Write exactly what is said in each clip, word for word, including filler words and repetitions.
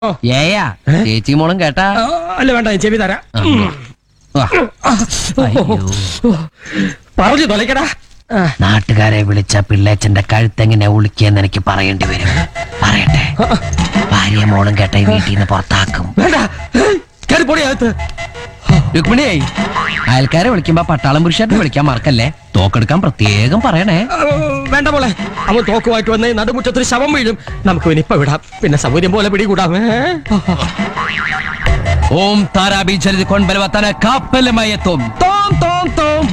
ഏയാ ചേച്ചി മോളും കേട്ടാ? അല്ല വേണ്ട, ചെവി തരാം. വാ. അയ്യോ. പറഞ്ഞു തൊലക്കടാ. നാട്ടുകാരെ വിളിച്ച പിള്ളേച്ചന്റെ കഴുത്തെങ്ങനെ ഉളിക്കിയെന്ന് എനിക്ക് പറയേണ്ടി വരും. പറയട്ടെ, ഭാര്യ മോളും കേട്ട ഈ വീട്ടിൽ നിന്ന് പുറത്താക്കും. വേണ്ട, കേറി പൊടി അകത്ത്. രുക്മിണിയായി അയൽക്കാരെ വിളിക്കുമ്പോ പട്ടാളം പുരുഷായിട്ട് വിളിക്കാൻ മറക്കല്ലേ. തോക്കെടുക്കാൻ പ്രത്യേകം പറയണേ. വേണ്ട മോളെ, അവൻ തോക്കുമായിട്ട് വന്ന് നടുമുറ്റത്തൊരു ശവം വീഴും. നമുക്ക് ഇനിയിപ്പ വിടാം, പിന്നെ സൗകര്യം പോലെ പിടികൂടാം. ഓം താരാബീജലി കൊൺബലവത്തന കാപ്പലുമയത്തും തോം തോം തോം.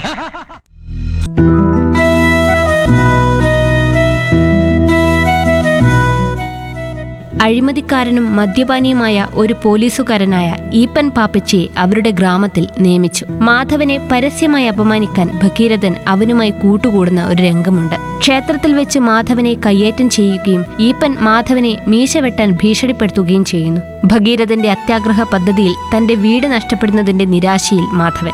അഴിമതിക്കാരനും മദ്യപാനിയുമായ ഒരു പോലീസുകാരനായ ഈപ്പൻ പാപ്പച്ചിയെ അവരുടെ ഗ്രാമത്തിൽ നിയമിച്ചു. മാധവനെ പരസ്യമായി അപമാനിക്കാൻ ഭഗീരഥൻ അവനുമായി കൂട്ടുകൂടുന്ന ഒരു രംഗമുണ്ട്. ക്ഷേത്രത്തിൽ വെച്ച് മാധവനെ കയ്യേറ്റം ചെയ്യുകയും ഈപ്പൻ മാധവനെ മീശ വെട്ടാൻ ഭീഷണിപ്പെടുത്തുകയും ചെയ്യുന്നു. ഭഗീരഥന്റെ അത്യാഗ്രഹ പദ്ധതിയിൽ തന്റെ വീട് നഷ്ടപ്പെടുന്നതിന്റെ നിരാശയിൽ മാധവൻ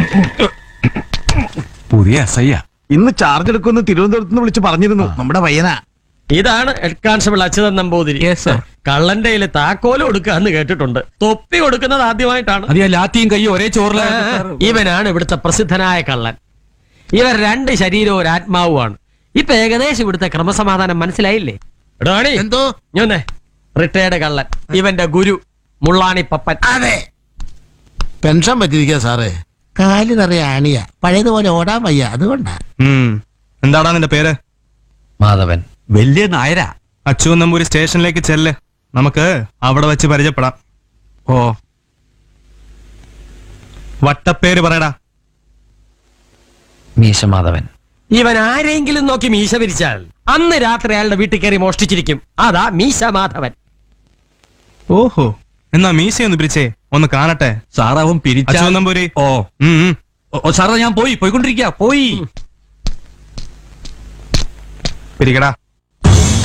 പുതിയ എസ് ഐ ഇന്ന് ചാർജ് എടുക്കുമെന്ന് തിരുവനന്തപുരത്ത് നിന്ന് വിളിച്ച് പറഞ്ഞിരുന്നു. നമ്മുടെ പയ്യനാ. ഇതാണ് ഹെഡ് കോൺസ്റ്റബിൾ അച്യുതൻ നമ്പൂതിരി. കള്ളന്റെ കയ്യില് താക്കോല് കൊടുക്കാന്ന് കേട്ടിട്ടുണ്ട്. തൊപ്പി കൊടുക്കുന്നത് ആദ്യമായിട്ടാണ്. അത് ലാത്തിയും കൈയും ഒരേ ചോറില. ഇവനാണ് ഇവിടുത്തെ പ്രസിദ്ധനായ കള്ളൻ. ഇവർ രണ്ട് ശരീരവും ഒരു ആത്മാവുമാണ്. ഇപ്പൊ ഏകദേശം ഇവിടുത്തെ ക്രമസമാധാനം മനസ്സിലായില്ലേ? എന്തോ ഞാനേ റിട്ടയർഡ് കള്ളൻ, ഇവന്റെ ഗുരു മുള്ളാണി പപ്പൻ. അതെ, പെൻഷൻ പറ്റിരിക്കാ സാറേ. കാല് നിറയെ ആണിയ, പഴയതുപോലെ ഓടാൻ വയ്യ, അതുകൊണ്ടാ. എന്താടാ നിന്റെ പേര്? മാധവൻ. വലിയ നായരാ. അച്യുതൻ നമ്പൂരി സ്റ്റേഷനിലേക്ക് ചെല്ല്, നമുക്ക് അവിടെ വെച്ച് പരിചയപ്പെടാം. ഓ, വട്ടപ്പേര് പറയടാ. മീശ മാധവൻ. ഇവൻ ആരെങ്കിലും നോക്കി മീശ പിരിച്ചാൽ അന്ന് രാത്രി അയാളുടെ വീട്ടിൽ കയറി മോഷ്ടിച്ചിരിക്കും. അതാ മീശ മാധവൻ. ഓഹോ, എന്നാ മീശയൊന്ന് പിരിച്ചേ, ഒന്ന് കാണട്ടെ. സാറാവും പിരിച്ച അച്യുതൻ നമ്പൂരി. ഓ ഉം, ഉം. ഓ, സാറേ ഞാൻ പോയി പോയിക്കൊണ്ടിരിക്കുക പോയി പിരിക്കടാ.